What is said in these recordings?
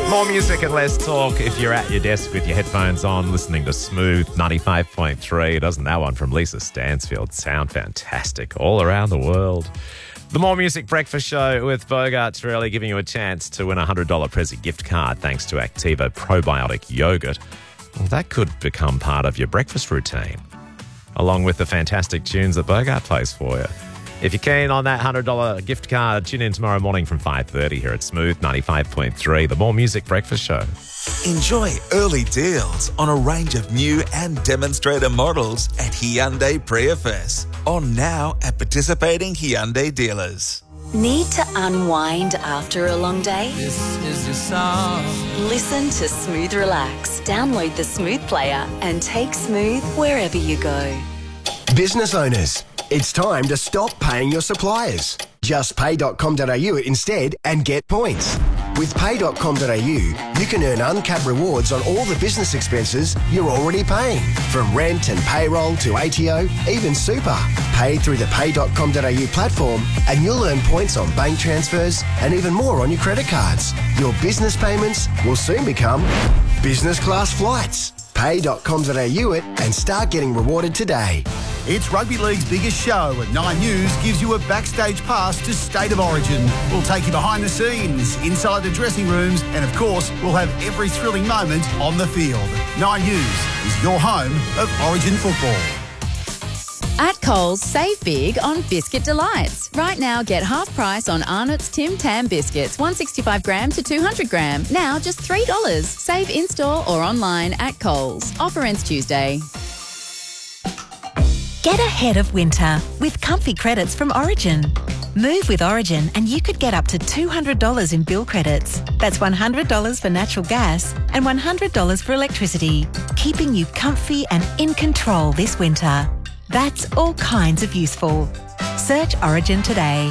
More music and less talk if you're at your desk with your headphones on, listening to Smooth 95.3. Doesn't that one from Lisa Stansfield sound fantastic all around the world? The More Music Breakfast Show with Bogart's really giving you a chance to win a $100 Prezzy gift card thanks to Activa Probiotic Yogurt. Well, that could become part of your breakfast routine, along with the fantastic tunes that Bogart plays for you. If you're keen on that $100 gift card, tune in tomorrow morning from 5:30 here at Smooth 95.3, the More Music Breakfast Show. Enjoy early deals on a range of new and demonstrator models at Hyundai Prius. On now at participating Hyundai dealers. Need to unwind after a long day? This is your song. Listen to Smooth Relax. Download the Smooth player and take Smooth wherever you go. Business owners, it's time to stop paying your suppliers. Just pay.com.au instead and get points. With pay.com.au, you can earn uncapped rewards on all the business expenses you're already paying, from rent and payroll to ATO, even super. Pay through the pay.com.au platform and you'll earn points on bank transfers and even more on your credit cards. Your business payments will soon become business class flights. Pay.com.au it and start getting rewarded today. It's Rugby League's biggest show, and 9 News gives you a backstage pass to State of Origin. We'll take you behind the scenes, inside the dressing rooms, and of course, we'll have every thrilling moment on the field. 9 News is your home of Origin football. At Coles, save big on Biscuit Delights. Right now, get half price on Arnott's Tim Tam biscuits, 165 gram to 200 gram. Now just $3. Save in-store or online at Coles. Offer ends Tuesday. Get ahead of winter with comfy credits from Origin. Move with Origin and you could get up to $200 in bill credits. That's $100 for natural gas and $100 for electricity, keeping you comfy and in control this winter. That's all kinds of useful. Search Origin today.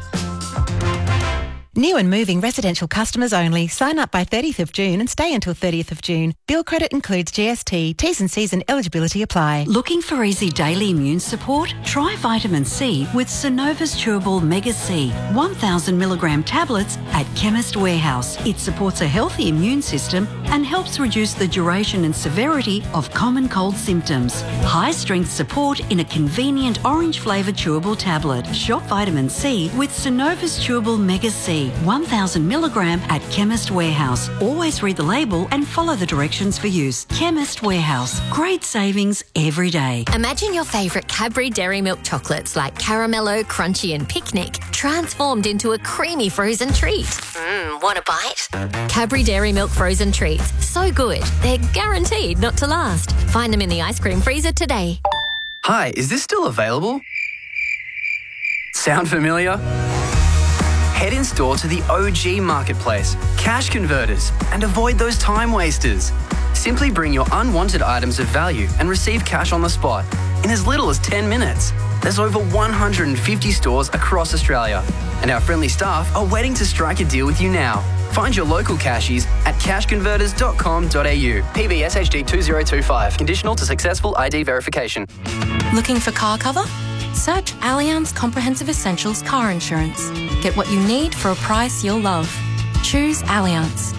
New and moving residential customers only. Sign up by 30th of June and stay until 30th of June. Bill credit includes GST. T's and C's and eligibility apply. Looking for easy daily immune support? Try vitamin C with Synova's Chewable Mega C, 1,000 milligram tablets at Chemist Warehouse. It supports a healthy immune system and helps reduce the duration and severity of common cold symptoms. High strength support in a convenient orange flavoured chewable tablet. Shop vitamin C with Synova's Chewable Mega C, 1,000 milligram at Chemist Warehouse. Always read the label and follow the directions for use. Chemist Warehouse. Great savings every day. Imagine your favourite Cadbury Dairy Milk chocolates like Caramello, Crunchy and Picnic transformed into a creamy frozen treat. Want a bite? Cadbury Dairy Milk frozen treats. So good, they're guaranteed not to last. Find them in the ice cream freezer today. Hi, is this still available? Sound familiar? Head in store to the OG Marketplace, Cash Converters, and avoid those time wasters. Simply bring your unwanted items of value and receive cash on the spot in as little as 10 minutes. There's over 150 stores across Australia, and our friendly staff are waiting to strike a deal with you now. Find your local cashies at cashconverters.com.au. PBS HD 2025. Conditional to successful ID verification. Looking for car cover? Search Allianz Comprehensive Essentials Car Insurance. Get what you need for a price you'll love. Choose Allianz.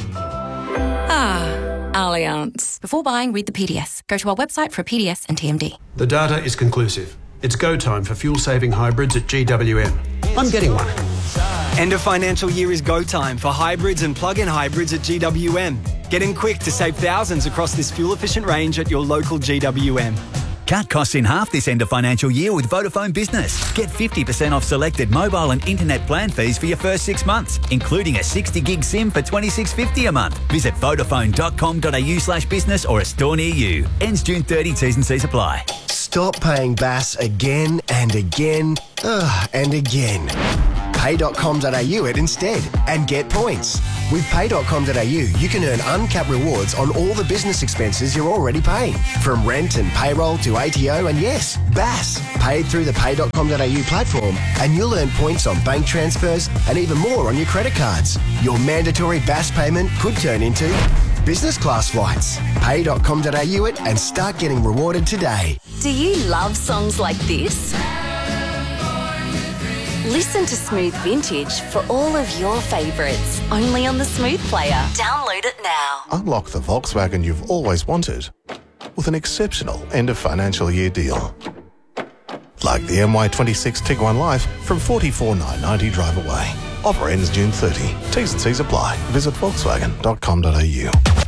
Allianz. Before buying, read the PDS. Go to our website for a PDS and TMD. The data is conclusive. It's go time for fuel-saving hybrids at GWM. I'm getting one. End of financial year is go time for hybrids and plug-in hybrids at GWM. Get in quick to save thousands across this fuel-efficient range at your local GWM. Cut costs in half this end of financial year with Vodafone Business. Get 50% off selected mobile and internet plan fees for your first 6 months, including a 60 gig SIM for $26.50 a month. Visit vodafone.com.au/business or a store near you. Ends June 30, T's and C's apply. Stop paying BAS again and again and again. Pay.com.au it instead and get points. With Pay.com.au, you can earn uncapped rewards on all the business expenses you're already paying, from rent and payroll to ATO and yes, BAS. Paid through the Pay.com.au platform and you'll earn points on bank transfers and even more on your credit cards. Your mandatory BAS payment could turn into business class flights. Pay.com.au it and start getting rewarded today. Do you love songs like this? Listen to Smooth Vintage for all of your favourites. Only on the Smooth Player. Download it now. Unlock the Volkswagen you've always wanted with an exceptional end of financial year deal. Like the MY26 Tiguan Life from $44,990 drive away. Offer ends June 30. T's and C's apply. Visit Volkswagen.com.au.